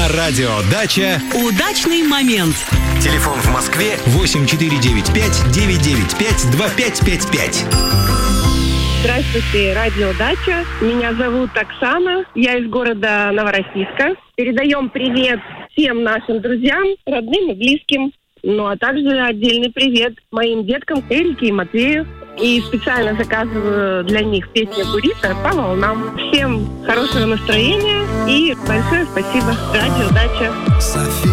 радио «Дача». Удачный момент. Телефон в Москве 8495-995-2555. Здравствуйте, радио «Дача». Меня зовут Оксана. Я из города Новороссийска. Передаем привет всем нашим друзьям, родным и близким. Ну, а также отдельный привет моим деткам Эрике и Матвею. И специально заказываю для них песню «Бурито» по волнам. Всем хорошего настроения и большое спасибо. Радио «Дача».